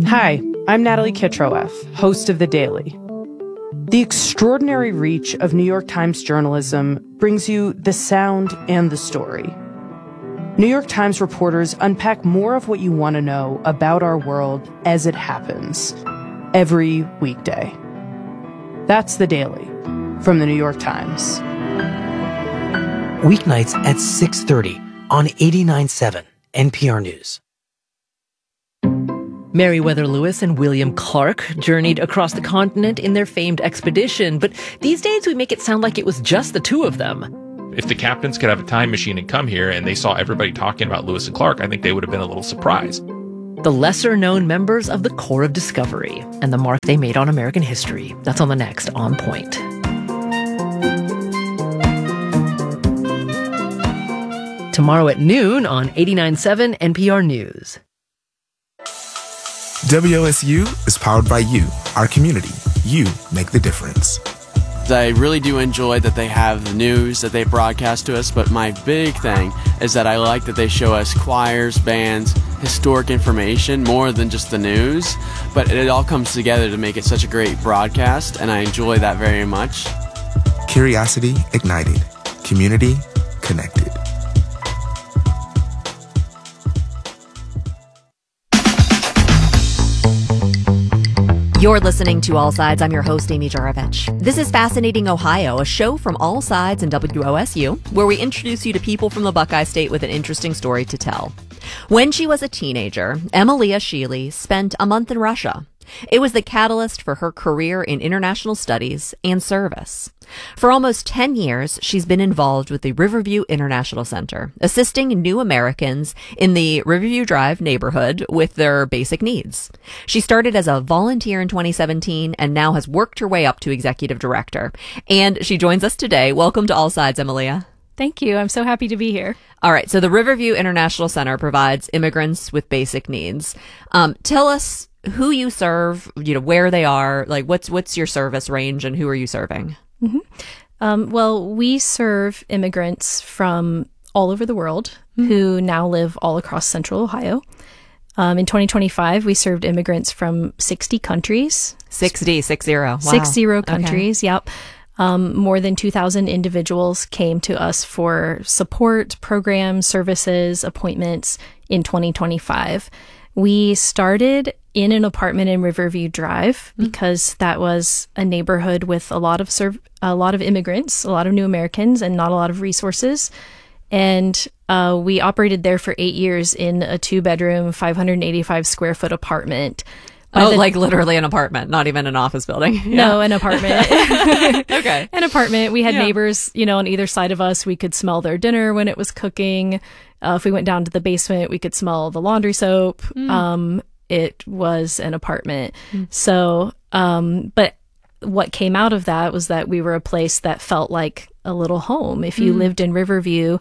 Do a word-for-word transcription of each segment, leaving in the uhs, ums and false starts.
Hi, I'm Natalie Kitroeff, host of The Daily. The extraordinary reach of New York Times journalism brings you the sound and the story. New York Times reporters unpack more of what you want to know about our world as it happens, every weekday. That's The Daily from The New York Times. Weeknights at six thirty on eighty-nine point seven N P R News. Meriwether Lewis and William Clark journeyed across the continent in their famed expedition, but these days we make it sound like it was just the two of them. If the captains could have a time machine and come here and they saw everybody talking about Lewis and Clark, I think they would have been a little surprised. The lesser-known members of the Corps of Discovery and the mark they made on American history. That's on the next On Point. Tomorrow at noon on eighty-nine point seven N P R News. W O S U is powered by you, our community. You make the difference. I really do enjoy that they have the news that they broadcast to us, but my big thing is that I like that they show us choirs, bands, historic information more than just the news, but it all comes together to make it such a great broadcast, and I enjoy that very much. Curiosity ignited. Community connected. You're listening to All Sides. I'm your host, Amy Jarovich. This is Fascinating Ohio, a show from All Sides and W O S U, where we introduce you to people from the Buckeye State with an interesting story to tell. When she was a teenager, Emilia Sheely spent a month in Russia. It was the catalyst for her career in international studies and service. For almost ten years, she's been involved with the Riverview International Center, assisting new Americans in the Riverview Drive neighborhood with their basic needs. She started as a volunteer in twenty seventeen and now has worked her way up to executive director. And she joins us today. Welcome to All Sides, Emilia. Thank you. I'm so happy to be here. All right. So the Riverview International Center provides immigrants with basic needs. Um, tell us who you serve, you know, where they are, like what's what's your service range and who are you serving? Mm-hmm. Um, well, we serve immigrants from all over the world mm-hmm. who now live all across Central Ohio. Um, in twenty twenty-five, we served immigrants from sixty countries. sixty, six zero. Wow. Six zero countries, okay. Yep. Um, more than two thousand individuals came to us for support, programs, services, appointments in twenty twenty-five. We started in an apartment in Riverview Drive because mm-hmm. that was a neighborhood with a lot of serv- a lot of immigrants, a lot of new Americans, and not a lot of resources. And uh, we operated there for eight years in a two-bedroom, five hundred eighty-five square foot apartment. By oh, the, like literally an apartment, not even an office building. Yeah. No, an apartment. Okay. An apartment. We had yeah. neighbors, you know, on either side of us. We could smell their dinner when it was cooking. Uh, if we went down to the basement, we could smell the laundry soap. Mm. Um, it was an apartment. Mm. So, um, but what came out of that was that we were a place that felt like a little home. If you mm. lived in Riverview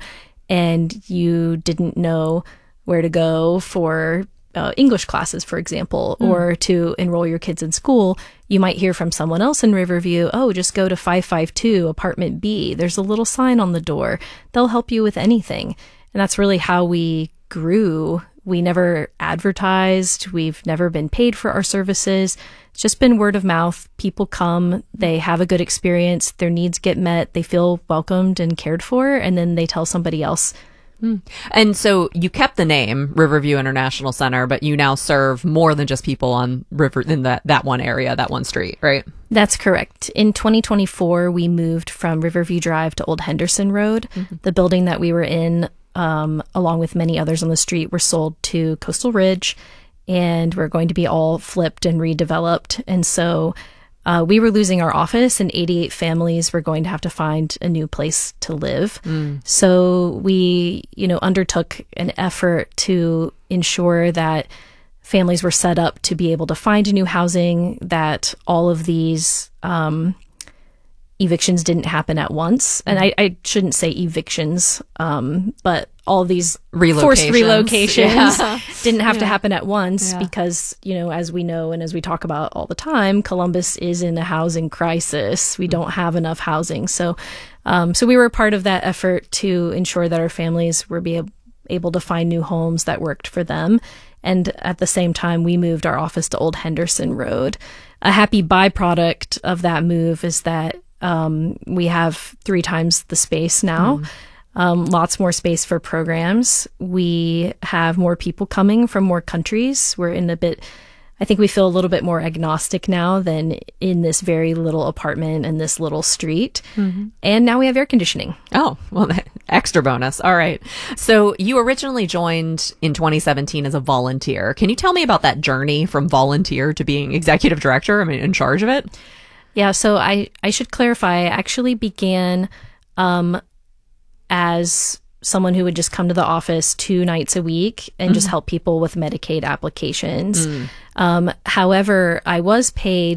and you didn't know where to go for Uh, English classes, for example, mm. or to enroll your kids in school, you might hear from someone else in Riverview, oh, just go to five five two apartment B. There's a little sign on the door. They'll help you with anything. And that's really how we grew. We never advertised. We've never been paid for our services. It's just been word of mouth. People come, they have a good experience, their needs get met, they feel welcomed and cared for, and then they tell somebody else. Mm. And so you kept the name Riverview International Center, but you now serve more than just people on river in that, that one area, that one street, right? That's correct. In twenty twenty-four, we moved from Riverview Drive to Old Henderson Road. Mm-hmm. The building that we were in, um, along with many others on the street, were sold to Coastal Ridge, and we're going to be all flipped and redeveloped. And so Uh, we were losing our office, and eighty-eight families were going to have to find a new place to live. Mm. So we, you know, undertook an effort to ensure that families were set up to be able to find a new housing, that all of these um, evictions didn't happen at once. And I, I shouldn't say evictions, um, but all of these forced relocations yeah. didn't have yeah. to happen at once yeah. because, you know, as we know and as we talk about all the time, Columbus is in a housing crisis. We don't have enough housing. So, um, so we were part of that effort to ensure that our families were be able able to find new homes that worked for them. And at the same time, we moved our office to Old Henderson Road. A happy byproduct of that move is that um, we have three times the space now. Mm. Um, lots more space for programs. We have more people coming from more countries. We're in a bit, I think we feel a little bit more agnostic now than in this very little apartment and this little street. Mm-hmm. And now we have air conditioning. Oh, well, that extra bonus. All right. So you originally joined in twenty seventeen as a volunteer. Can you tell me about that journey from volunteer to being executive director? I mean, in charge of it? Yeah. So I, I should clarify, I actually began, um, as someone who would just come to the office two nights a week and mm-hmm. just help people with Medicaid applications. Mm. Um, however, I was paid